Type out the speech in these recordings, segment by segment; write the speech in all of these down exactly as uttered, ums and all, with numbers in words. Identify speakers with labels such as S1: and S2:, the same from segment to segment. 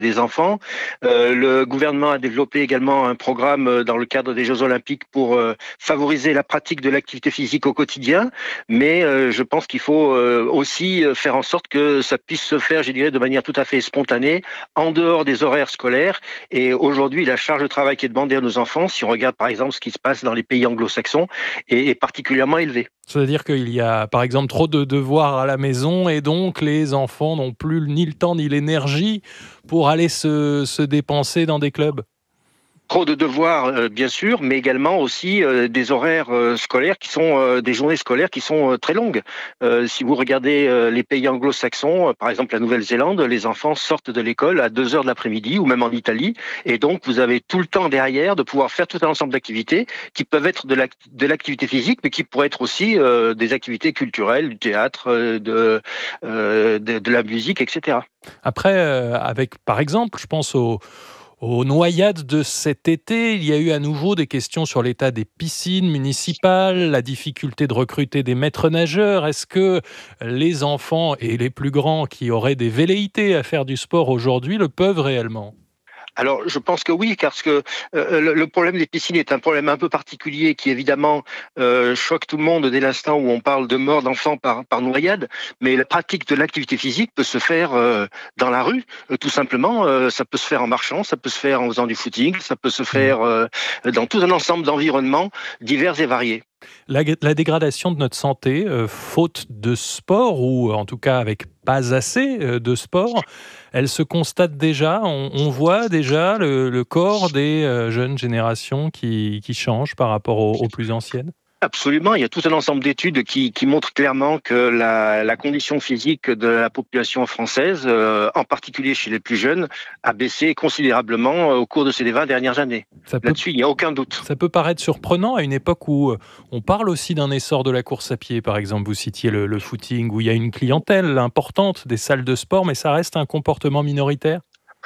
S1: des enfants. Euh, le gouvernement a développé également un programme euh, dans le cadre des Jeux Olympiques pour euh, favoriser la pratique de l'activité physique au quotidien, mais euh, je pense qu'il faut euh, aussi euh, faire en sorte que ça puisse se faire, je dirais, de manière tout à fait spontanée, en dehors des horaires scolaires. Et aujourd'hui, la charge de travail qui est demandée à nos enfants, si on regarde par exemple ce qui se passe dans les pays anglo-saxons, est, est particulièrement élevée.
S2: C'est-à-dire qu'il y a, par exemple, trop de devoirs à la maison et donc les enfants n'ont plus ni le temps ni l'énergie pour aller se, se dépenser dans des clubs.
S1: Trop de devoirs, euh, bien sûr, mais également aussi euh, des horaires euh, scolaires qui sont euh, des journées scolaires qui sont euh, très longues. Euh, si vous regardez euh, les pays anglo-saxons, euh, par exemple la Nouvelle-Zélande, les enfants sortent de l'école à deux heures de l'après-midi, ou même en Italie, et donc vous avez tout le temps derrière de pouvoir faire tout un ensemble d'activités qui peuvent être de, l'act- de l'activité physique, mais qui pourraient être aussi euh, des activités culturelles, du théâtre, euh, de, euh, de, de la musique, et cetera.
S2: Après, euh, avec, par exemple, je pense au Aux noyades de cet été, il y a eu à nouveau des questions sur l'état des piscines municipales, la difficulté de recruter des maîtres nageurs. Est-ce que les enfants et les plus grands qui auraient des velléités à faire du sport aujourd'hui le peuvent réellement ?
S1: Alors, je pense que oui, parce que euh, le, le problème des piscines est un problème un peu particulier qui, évidemment, euh, choque tout le monde dès l'instant où on parle de mort d'enfants par, par noyade. Mais la pratique de l'activité physique peut se faire euh, dans la rue, euh, tout simplement. Euh, ça peut se faire en marchant, ça peut se faire en faisant du footing, ça peut se faire euh, dans tout un ensemble d'environnements divers et variés.
S2: La, la dégradation de notre santé, euh, faute de sport, ou en tout cas avec pas assez euh, de sport, elle se constate déjà. On, on voit déjà le, le corps des euh, jeunes générations qui, qui change par rapport aux, aux plus anciennes.
S1: Absolument, il y a tout un ensemble d'études qui, qui montrent clairement que la, la condition physique de la population française, euh, en particulier chez les plus jeunes, a baissé considérablement au cours de ces vingt dernières années.
S2: Ça peut,
S1: Là-dessus, il n'y a aucun doute.
S2: ça peut paraître surprenant à une époque où on parle aussi d'un essor de la course à pied. Par exemple, vous citiez le, le footing, où il y a une clientèle importante des salles de sport, mais ça reste un comportement minoritaire.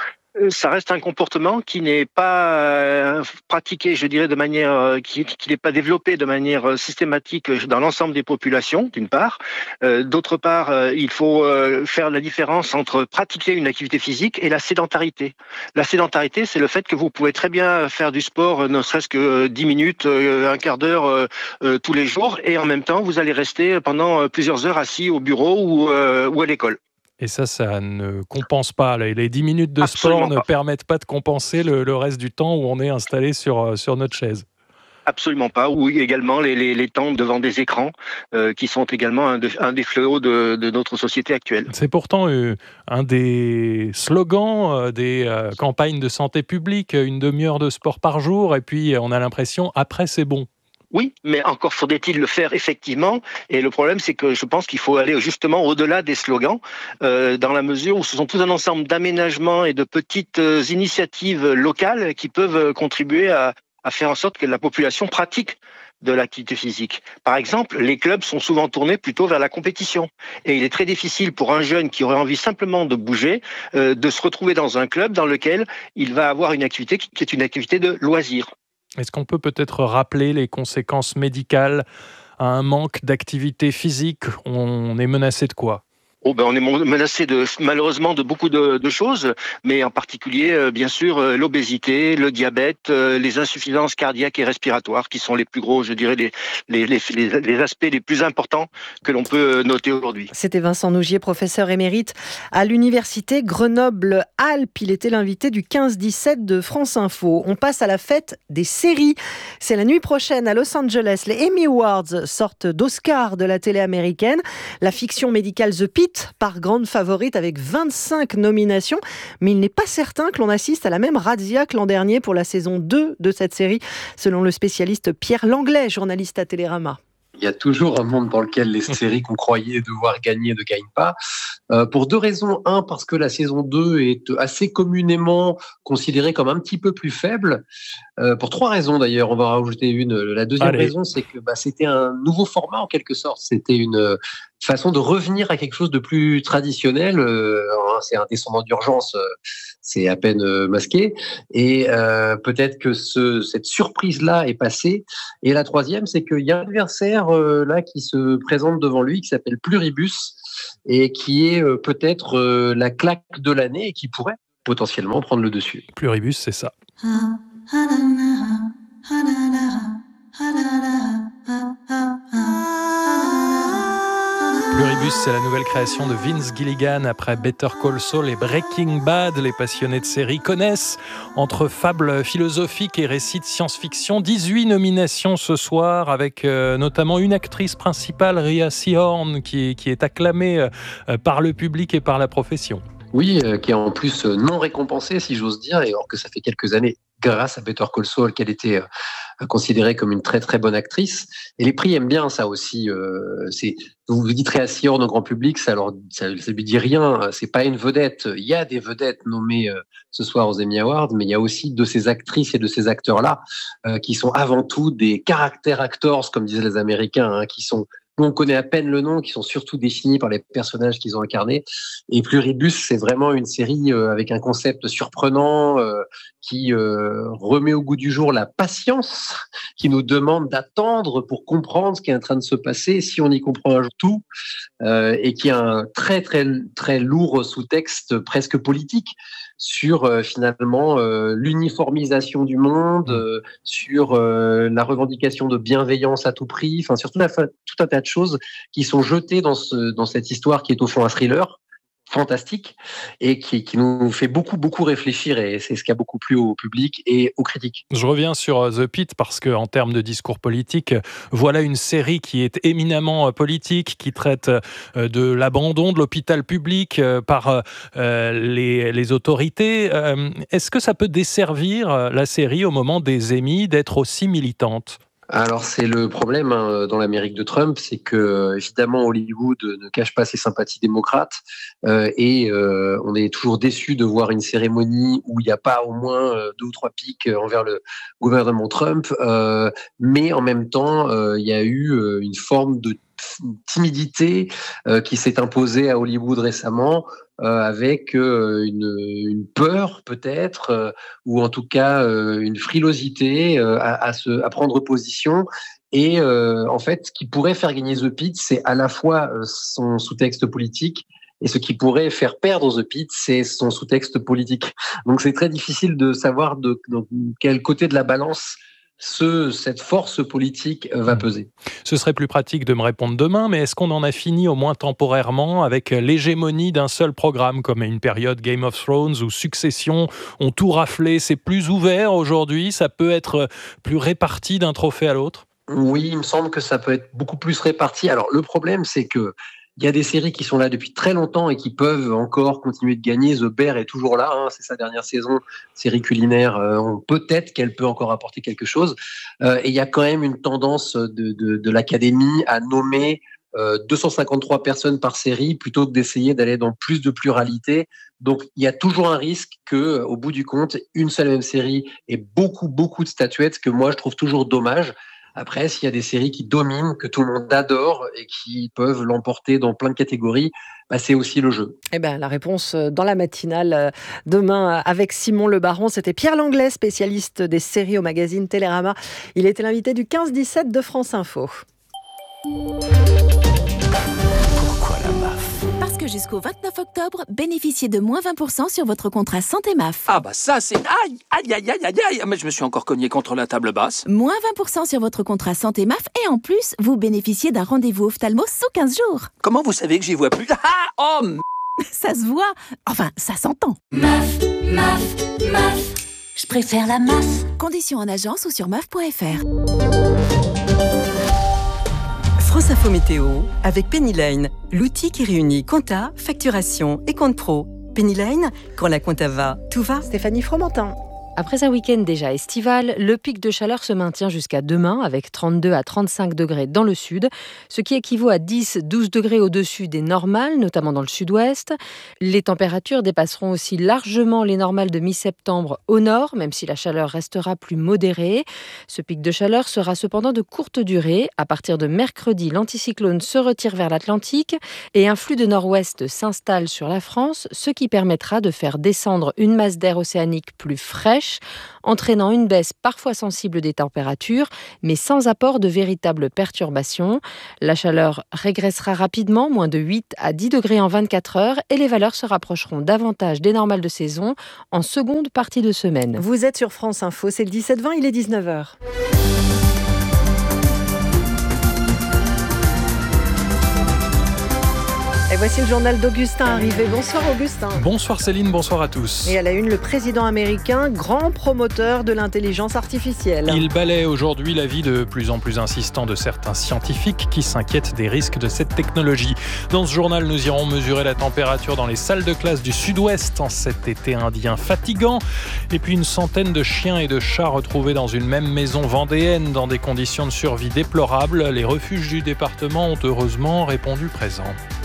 S1: Ça reste un comportement qui n'est pas euh, pratiqué, je dirais, de manière, euh, qui, qui n'est pas développé de manière euh, systématique dans l'ensemble des populations, d'une part. Euh, d'autre part, euh, il faut euh, faire la différence entre pratiquer une activité physique et la sédentarité. La sédentarité, c'est le fait que vous pouvez très bien faire du sport, euh, ne serait-ce que euh, dix minutes, euh, un quart d'heure euh, euh, tous les jours, et en même temps, vous allez rester pendant euh, plusieurs heures assis au bureau ou, euh, ou à l'école.
S2: Et ça, ça ne compense pas. Les les dix minutes de sport
S1: Absolument
S2: ne
S1: pas.
S2: permettent pas de compenser le, le reste du temps où on est installé sur, sur notre chaise.
S1: Absolument pas. Ou également les, les, les temps devant des écrans, euh, qui sont également un, de, un des fléaux de, de notre société actuelle.
S2: C'est pourtant euh, un des slogans euh, des euh, campagnes de santé publique, une demi-heure de sport par jour, et puis on a l'impression, après c'est bon.
S1: Oui, mais encore faudrait-il le faire effectivement. Et le problème, c'est que je pense qu'il faut aller justement au-delà des slogans, euh, dans la mesure où ce sont tout un ensemble d'aménagements et de petites euh, initiatives locales qui peuvent contribuer à, à faire en sorte que la population pratique de l'activité physique. Par exemple, les clubs sont souvent tournés plutôt vers la compétition. Et il est très difficile pour un jeune qui aurait envie simplement de bouger, euh, de se retrouver dans un club dans lequel il va avoir une activité qui est une activité de loisir.
S2: Est-ce qu'on peut peut-être rappeler les conséquences médicales à un manque d'activité physique ? On est menacé de quoi ?
S1: Oh ben on est menacé de, malheureusement de beaucoup de, de choses, mais en particulier, euh, bien sûr, euh, l'obésité, le diabète, euh, les insuffisances cardiaques et respiratoires, qui sont les plus gros, je dirais, les, les, les, les, les aspects les plus importants que l'on peut noter aujourd'hui.
S3: C'était Vincent Nougier, professeur émérite à l'université Grenoble-Alpes. Il était l'invité du quinze dix-sept de France Info. On passe à la fête des séries. C'est la nuit prochaine à Los Angeles. Les Emmy Awards, sortent d'Oscar de la télé américaine. La fiction médicale The Pitt par grande favorite avec vingt-cinq nominations, mais il n'est pas certain que l'on assiste à la même razzia que l'an dernier pour la saison deux de cette série, selon le spécialiste Pierre Langlais, journaliste à Télérama.
S4: Il y a toujours un monde dans lequel les séries qu'on croyait devoir gagner ne gagnent pas. Euh, pour deux raisons. Un, parce que la saison deux est assez communément considérée comme un petit peu plus faible. Euh, pour trois raisons d'ailleurs, on va rajouter une. La deuxième
S2: Allez.
S4: raison, c'est que bah, c'était un nouveau format en quelque sorte. C'était une façon de revenir à quelque chose de plus traditionnel. Euh, c'est un descendant d'urgence, euh, c'est à peine euh, masqué. Et euh, peut-être que ce, cette surprise-là est passée. Et la troisième, c'est qu'il y a un adversaire euh, là qui se présente devant lui, qui s'appelle Pluribus, et qui est euh, peut-être euh, la claque de l'année et qui pourrait potentiellement prendre le dessus.
S2: Pluribus, c'est ça. Pluribus, c'est la nouvelle création de Vince Gilligan après Better Call Saul et Breaking Bad. Les passionnés de série connaissent. Entre fables philosophiques et récits de science-fiction, dix-huit nominations ce soir avec euh, notamment une actrice principale, Rhea Seehorn, qui, qui est acclamée euh, par le public et par la profession.
S4: Oui, euh, qui est en plus euh, non récompensée, si j'ose dire, et alors que ça fait quelques années, grâce à Better Call Saul, qu'elle était euh, considérée comme une très très bonne actrice. Et les prix aiment bien ça aussi. Euh, c'est, vous vous dites Rhea Seehorn au grand public, ça leur, ça, ça lui dit rien. C'est pas une vedette. Il y a des vedettes nommées euh, ce soir aux Emmy Awards, mais il y a aussi de ces actrices et de ces acteurs-là euh, qui sont avant tout des character actors, comme disaient les Américains, hein, qui sont on connaît à peine le nom, qui sont surtout définis par les personnages qu'ils ont incarnés. Et Pluribus, c'est vraiment une série euh, avec un concept surprenant euh, qui euh, remet au goût du jour la patience, qui nous demande d'attendre pour comprendre ce qui est en train de se passer, si on y comprend un jour tout, euh, et qui a un très très très lourd sous-texte presque politique sur euh, finalement euh, l'uniformisation du monde, euh, sur euh, la revendication de bienveillance à tout prix, enfin sur tout un, tout un tas de choses qui sont jetées dans, ce, dans cette histoire qui est au fond un thriller fantastique et qui, qui nous fait beaucoup beaucoup réfléchir, et c'est ce qui a beaucoup plu au public et aux critiques.
S2: Je reviens sur The Pitt parce que en termes de discours politique, voilà une série qui est éminemment politique, qui traite de l'abandon de l'hôpital public par les, les autorités. Est-ce que ça peut desservir la série au moment des Emmy d'être aussi militante ?
S4: Alors c'est le problème hein, dans l'Amérique de Trump, c'est que évidemment Hollywood ne cache pas ses sympathies démocrates euh, et euh, on est toujours déçu de voir une cérémonie où il n'y a pas au moins euh, deux ou trois pics envers le gouvernement Trump, euh, mais en même temps euh, il y a eu euh, une forme de timidité euh, qui s'est imposée à Hollywood récemment. Euh, avec euh, une, une peur peut-être, euh, ou en tout cas euh, une frilosité euh, à, à, se, à prendre position. Et euh, en fait, ce qui pourrait faire gagner The Pitt, c'est à la fois euh, son sous-texte politique, et ce qui pourrait faire perdre The Pitt, c'est son sous-texte politique. Donc c'est très difficile de savoir de, de quel côté de la balance Ce, cette force politique va peser.
S2: Ce serait plus pratique de me répondre demain, mais est-ce qu'on en a fini au moins temporairement avec l'hégémonie d'un seul programme, comme à une période Game of Thrones ou Succession ont tout raflé? C'est plus ouvert aujourd'hui, ça peut être plus réparti d'un trophée à l'autre?
S4: Oui, il me semble que ça peut être beaucoup plus réparti. Alors le problème, c'est que il y a des séries qui sont là depuis très longtemps et qui peuvent encore continuer de gagner. The Bear est toujours là, hein, c'est sa dernière saison, série culinaire. Euh, peut-être qu'elle peut encore apporter quelque chose. Euh, et il y a quand même une tendance de, de, de l'Académie à nommer euh, deux cent cinquante-trois personnes par série plutôt que d'essayer d'aller dans plus de pluralité. Donc il y a toujours un risque que, au bout du compte, une seule et même série ait beaucoup, beaucoup de statuettes, que moi je trouve toujours dommage. Après, s'il y a des séries qui dominent, que tout le monde adore et qui peuvent l'emporter dans plein de catégories, bah c'est aussi le jeu.
S3: Eh ben, la réponse dans la matinale demain avec Simon Le Baron. C'était Pierre Langlais, spécialiste des séries au magazine Télérama. Il était l'invité du quinze dix-sept de France Info.
S5: Pourquoi la M A F ? Parce que jusqu'au vingt-neuf octobre, bénéficiez de moins vingt pour cent sur votre contrat santé M A F.
S6: Ah bah ça c'est... Aïe, aïe, aïe, aïe, aïe, aïe. Mais je me suis encore cogné contre la table basse.
S5: Moins vingt pour cent sur votre contrat santé M A F et en plus, vous bénéficiez d'un rendez-vous ophtalmo sous quinze jours.
S6: Comment vous savez que j'y vois plus? Ah, oh m...
S5: Ça se voit. Enfin, ça s'entend.
S7: M A F, M A F, M A F. Je préfère la M A F.
S5: Conditions en agence ou sur M A F point F R.
S8: France Info Météo avec Pennyline, l'outil qui réunit compta, facturation et compte pro. Pennyline, quand la compta va, tout va.
S3: Stéphanie Fromentin. Après un week-end déjà estival, le pic de chaleur se maintient jusqu'à demain avec trente-deux à trente-cinq degrés dans le sud, ce qui équivaut à dix à douze degrés au-dessus des normales, notamment dans le sud-ouest. Les températures dépasseront aussi largement les normales de mi-septembre au nord, même si la chaleur restera plus modérée. Ce pic de chaleur sera cependant de courte durée. À partir de mercredi, l'anticyclone se retire vers l'Atlantique et un flux de nord-ouest s'installe sur la France, ce qui permettra de faire descendre une masse d'air océanique plus fraîche
S9: sèche, entraînant une baisse parfois sensible des températures, mais sans apport de véritables perturbations. La chaleur régressera rapidement, moins de huit à dix degrés en vingt-quatre heures, et les valeurs se rapprocheront davantage des normales de saison en seconde partie de semaine.
S3: Vous êtes sur France Info, c'est le dix-sept vingt, il est dix-neuf heures. Et voici le journal d'Augustin Arrivé. Bonsoir Augustin.
S2: Bonsoir Céline, bonsoir à tous.
S3: Et à la une, le président américain, grand promoteur de l'intelligence artificielle.
S2: Il balaie aujourd'hui l'avis de plus en plus insistant de certains scientifiques qui s'inquiètent des risques de cette technologie. Dans ce journal, nous irons mesurer la température dans les salles de classe du sud-ouest en cet été indien fatigant. Et puis une centaine de chiens et de chats retrouvés dans une même maison vendéenne dans des conditions de survie déplorables. Les refuges du département ont heureusement répondu présent.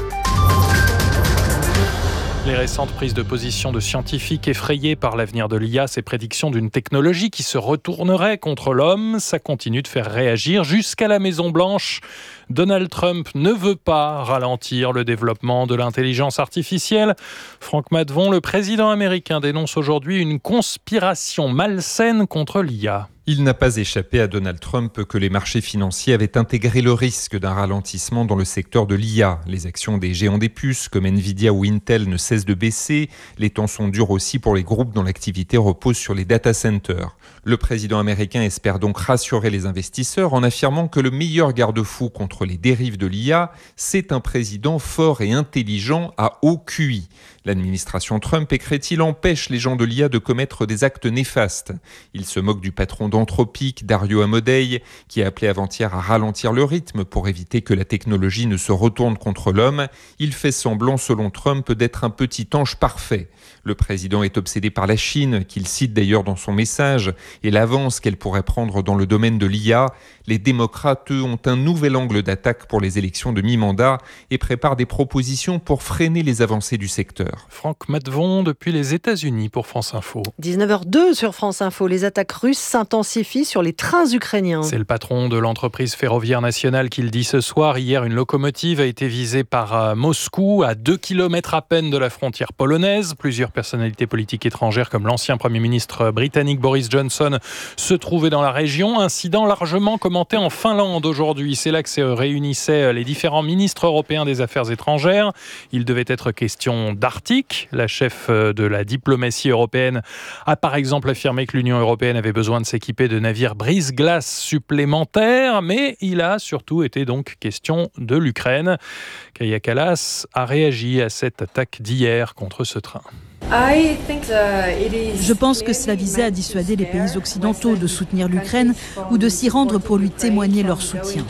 S2: Les récentes prises de position de scientifiques effrayés par l'avenir de l'I A, ces prédictions d'une technologie qui se retournerait contre l'homme, ça continue de faire réagir jusqu'à la Maison-Blanche. Donald Trump ne veut pas ralentir le développement de l'intelligence artificielle. Franck Maddevon, le président américain, dénonce aujourd'hui une conspiration malsaine contre l'I A.
S10: Il n'a pas échappé à Donald Trump que les marchés financiers avaient intégré le risque d'un ralentissement dans le secteur de l'I A. Les actions des géants des puces comme Nvidia ou Intel ne cessent de baisser. Les temps sont durs aussi pour les groupes dont l'activité repose sur les data centers. Le président américain espère donc rassurer les investisseurs en affirmant que le meilleur garde-fou contre les dérives de l'I A, c'est un président fort et intelligent à haut Q I. L'administration Trump, écrit-il, empêche les gens de l'I A de commettre des actes néfastes. Il se moque du patron d'Anthropic, Dario Amodei, qui a appelé avant-hier à ralentir le rythme pour éviter que la technologie ne se retourne contre l'homme. Il fait semblant, selon Trump, d'être un petit ange parfait. Le président est obsédé par la Chine, qu'il cite d'ailleurs dans son message, et l'avance qu'elle pourrait prendre dans le domaine de l'I A. Les démocrates, eux, ont un nouvel angle d'attaque pour les élections de mi-mandat et préparent des propositions pour freiner les avancées du secteur.
S2: Franck Maddevon depuis les États-Unis pour France Info.
S3: dix-neuf heures deux sur France Info. Les attaques russes s'intensifient sur les trains ukrainiens.
S2: C'est le patron de l'entreprise ferroviaire nationale qui le dit ce soir. Hier, une locomotive a été visée par Moscou, à deux kilomètres à peine de la frontière polonaise. Plusieurs personnalités politiques étrangères, comme l'ancien Premier ministre britannique Boris Johnson, se trouvaient dans la région. Incident largement commenté en Finlande aujourd'hui. C'est là que se réunissaient les différents ministres européens des Affaires étrangères. Il devait être question d'Arctique. La chef de la diplomatie européenne a par exemple affirmé que l'Union européenne avait besoin de s'équiper de navires brise-glace supplémentaires, mais il a surtout été donc question de l'Ukraine. Kaja Kallas a réagi à cette attaque d'hier contre ce train.
S11: Je pense que cela visait à dissuader les pays occidentaux de soutenir l'Ukraine ou de s'y rendre pour lui témoigner leur soutien.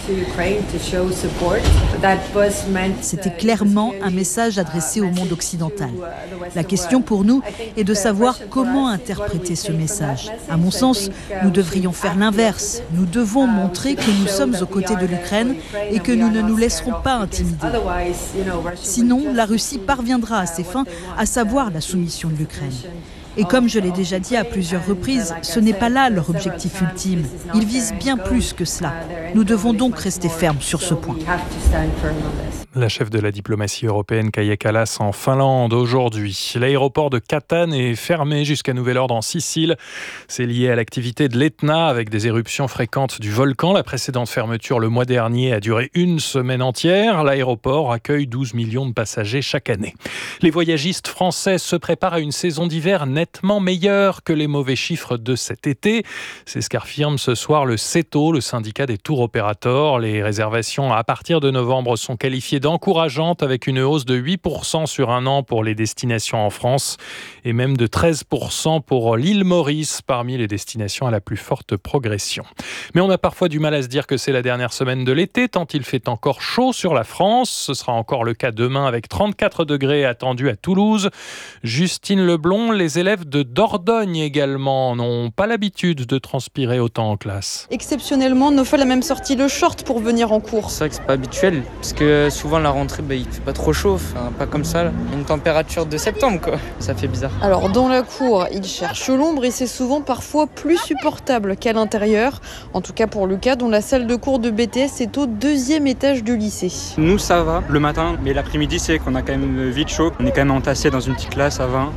S11: C'était clairement un message adressé au monde occidental. La question pour nous est de savoir comment interpréter ce message. À mon sens, nous devrions faire l'inverse. Nous devons montrer que nous sommes aux côtés de l'Ukraine et que nous ne nous laisserons pas intimider. Sinon, la Russie parviendra à ses fins, à savoir la soumission de l'Ukraine. Et comme je l'ai déjà dit à plusieurs reprises, ce n'est pas là leur objectif ultime. Ils visent bien plus que cela. Nous devons donc rester fermes sur ce point.
S2: La chef de la diplomatie européenne, Kaja Kallas, en Finlande aujourd'hui. L'aéroport de Catane est fermé jusqu'à nouvel ordre en Sicile. C'est lié à l'activité de l'Etna avec des éruptions fréquentes du volcan. La précédente fermeture le mois dernier a duré une semaine entière. L'aéroport accueille douze millions de passagers chaque année. Les voyagistes français se préparent à une saison d'hiver nettement meilleure que les mauvais chiffres de cet été. C'est ce qu'affirme ce soir le CETO, le syndicat des tours opérateurs. Les réservations à partir de novembre sont qualifiées d'encourageantes avec une hausse de huit pour cent sur un an pour les destinations en France et même de treize pour cent pour l'île Maurice parmi les destinations à la plus forte progression. Mais on a parfois du mal à se dire que c'est la dernière semaine de l'été tant il fait encore chaud sur la France. Ce sera encore le cas demain avec trente-quatre degrés attendus à Toulouse. Justine Leblond, les élèves de Dordogne également n'ont pas l'habitude de transpirer autant en classe.
S12: Exceptionnellement, nos folles a même sorti le short pour venir en cours.
S13: C'est vrai que c'est pas habituel parce que souvent la rentrée bah, il fait pas trop chaud, enfin, pas comme ça là. Une température de septembre quoi, ça fait bizarre.
S12: Alors dans la cour, ils cherchent l'ombre et c'est souvent parfois plus supportable qu'à l'intérieur. En tout cas pour Lucas dont la salle de cours de B T S est au deuxième étage du lycée.
S14: Nous ça va le matin, mais l'après-midi c'est qu'on a quand même vite chaud. On est quand même entassé dans une petite classe à vingt.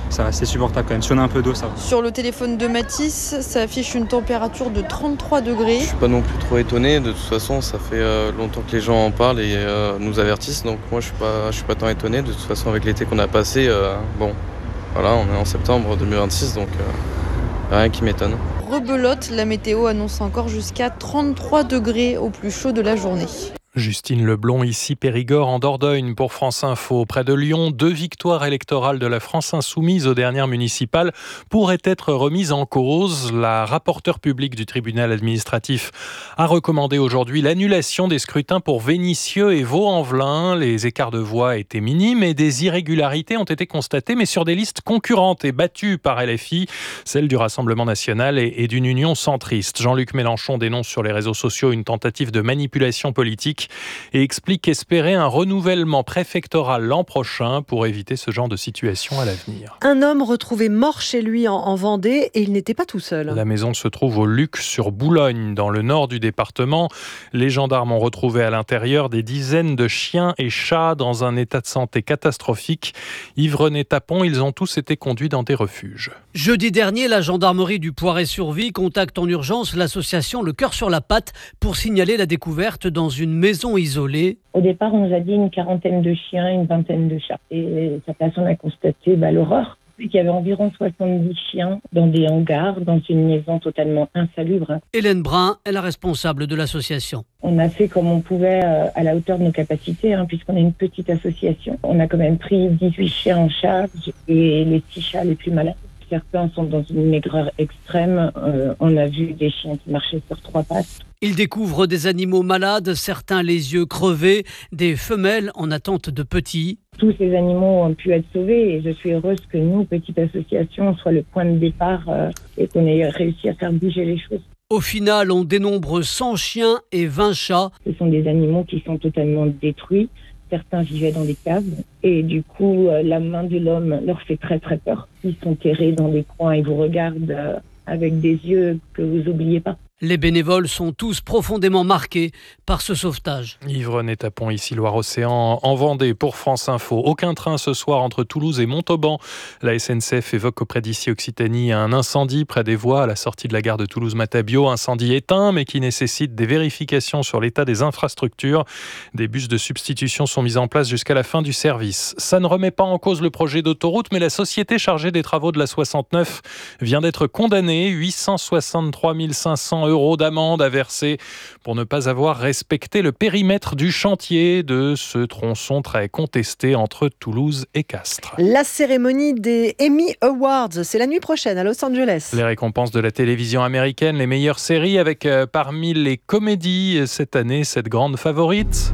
S14: ça va, c'est supportable quand même. Si on a un peu d'eau, ça va.
S12: Sur le téléphone de Matisse, ça affiche une température de trente-trois degrés.
S15: Je suis pas non plus trop étonné. De toute façon, ça fait euh, longtemps que les gens en parlent et euh, nous avertissent. Donc moi, je suis pas, je suis pas tant étonné. De toute façon, avec l'été qu'on a passé, euh, bon, voilà, on est en septembre deux mille vingt-six, donc euh, rien qui m'étonne.
S12: Rebelote, la météo annonce encore jusqu'à trente-trois degrés au plus chaud de la journée.
S2: Justine Leblond, ici Périgord en Dordogne pour France Info. Près de Lyon, deux victoires électorales de la France insoumise aux dernières municipales pourraient être remises en cause. La rapporteure publique du tribunal administratif a recommandé aujourd'hui l'annulation des scrutins pour Vénissieux et Vaux-en-Velin. Les écarts de voix étaient minimes et des irrégularités ont été constatées, mais sur des listes concurrentes et battues par L F I, celle du Rassemblement national et, et d'une union centriste. Jean-Luc Mélenchon dénonce sur les réseaux sociaux une tentative de manipulation politique et explique espérer un renouvellement préfectoral l'an prochain pour éviter ce genre de situation à l'avenir.
S3: Un homme retrouvé mort chez lui en, en Vendée et il n'était pas tout seul.
S2: La maison se trouve au Luc sur Boulogne, dans le nord du département. Les gendarmes ont retrouvé à l'intérieur des dizaines de chiens et chats dans un état de santé catastrophique. Yves-René Tapon, ils ont tous été conduits dans des refuges.
S16: Jeudi dernier, la gendarmerie du Poiret-sur-Vie contacte en urgence l'association Le Cœur sur la Patte pour signaler la découverte dans une maison isolée.
S17: Au départ, on nous a dit une quarantaine de chiens, une vingtaine de chats. Et sur place, on a constaté bah, l'horreur. Il y avait environ soixante-dix chiens dans des hangars, dans une maison totalement insalubre.
S16: Hélène Brun est la responsable de l'association.
S17: On a fait comme on pouvait euh, à la hauteur de nos capacités, hein, puisqu'on est une petite association. On a quand même pris dix-huit chiens en charge et les six chats les plus malades. Certains sont dans une maigreur extrême. Euh, on a vu des chiens qui marchaient sur trois pattes.
S16: Ils découvrent des animaux malades, certains les yeux crevés, des femelles en attente de petits.
S17: Tous ces animaux ont pu être sauvés et je suis heureuse que nous, petite association, soit le point de départ euh, et qu'on ait réussi à faire bouger les choses.
S16: Au final, on dénombre cent chiens et vingt chats.
S17: Ce sont des animaux qui sont totalement détruits. Certains vivaient dans des caves et du coup, euh, la main de l'homme leur fait très très peur. Ils sont terrés dans des coins et vous regardent euh, avec des yeux que vous n'oubliez pas.
S16: Les bénévoles sont tous profondément marqués par ce sauvetage.
S2: Yves-René Tapon, ici Loire-Océan, en Vendée pour France Info. Aucun train ce soir entre Toulouse et Montauban. La S N C F évoque auprès d'ici Occitanie un incendie près des voies à la sortie de la gare de Toulouse-Matabio. Incendie éteint mais qui nécessite des vérifications sur l'état des infrastructures. Des bus de substitution sont mis en place jusqu'à la fin du service. Ça ne remet pas en cause le projet d'autoroute, mais la société chargée des travaux de la soixante-neuf vient d'être condamnée. huit cent soixante-trois mille cinq cents euros d'amende à verser pour ne pas avoir respecté le périmètre du chantier de ce tronçon très contesté entre Toulouse et Castres.
S3: La cérémonie des Emmy Awards, c'est la nuit prochaine à Los Angeles.
S2: Les récompenses de la télévision américaine, les meilleures séries avec euh, parmi les comédies cette année, cette grande favorite.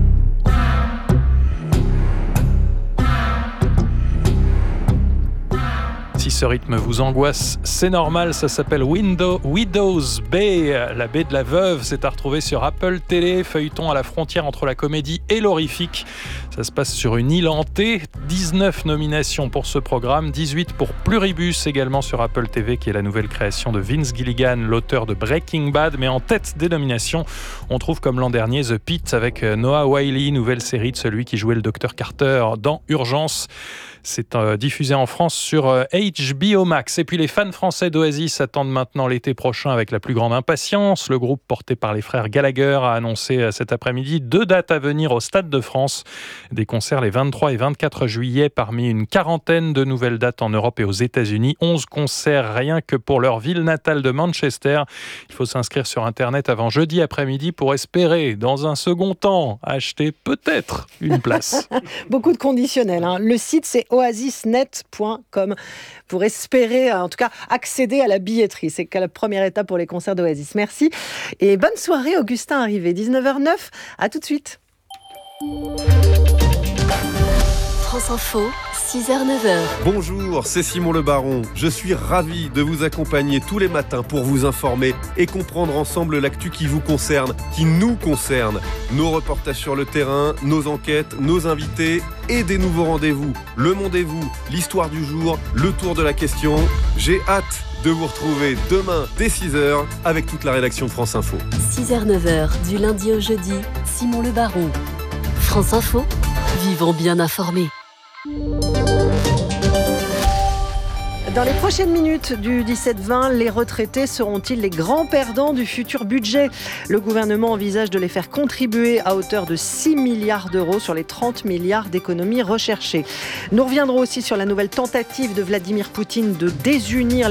S2: Si ce rythme vous angoisse, c'est normal, ça s'appelle Window, Widow's Bay, la baie de la veuve. C'est à retrouver sur Apple Télé, feuilleton à la frontière entre la comédie et l'horrifique. Ça se passe sur une île hantée, dix-neuf nominations pour ce programme, dix-huit pour Pluribus également sur Apple T V, qui est la nouvelle création de Vince Gilligan, l'auteur de Breaking Bad. Mais en tête des nominations, on trouve comme l'an dernier The Pitt avec Noah Wyle, nouvelle série de celui qui jouait le docteur Carter dans Urgence. C'est euh, diffusé en France sur euh, H B O Max. Et puis les fans français d'Oasis attendent maintenant l'été prochain avec la plus grande impatience. Le groupe porté par les frères Gallagher a annoncé euh, cet après-midi deux dates à venir au Stade de France. Des concerts les vingt-trois et vingt-quatre juillet parmi une quarantaine de nouvelles dates en Europe et aux États-Unis. onze concerts rien que pour leur ville natale de Manchester. Il faut s'inscrire sur Internet avant jeudi après-midi pour espérer, dans un second temps, acheter peut-être une place.
S3: Beaucoup de conditionnels. Hein. Le site, c'est oasisnet point com pour espérer, en tout cas, accéder à la billetterie. C'est la première étape pour les concerts d'Oasis. Merci et bonne soirée, Augustin Arrivé. dix-neuf heures neuf, à tout de suite.
S18: France Info, six heures neuf heures.
S19: Bonjour, c'est Simon Le Baron. Je suis ravi de vous accompagner tous les matins pour vous informer et comprendre ensemble l'actu qui vous concerne, qui nous concerne. Nos reportages sur le terrain, nos enquêtes, nos invités et des nouveaux rendez-vous. Le Mondez-vous, l'histoire du jour, le tour de la question. J'ai hâte de vous retrouver demain dès six heures avec toute la rédaction de France Info.
S18: six heures neuf heures, du lundi au jeudi, Simon Le Baron. France Info, vivons bien informés.
S3: Dans les prochaines minutes du dix-sept vingt, les retraités seront-ils les grands perdants du futur budget ? Le gouvernement envisage de les faire contribuer à hauteur de six milliards d'euros sur les trente milliards d'économies recherchées. Nous reviendrons aussi sur la nouvelle tentative de Vladimir Poutine de désunir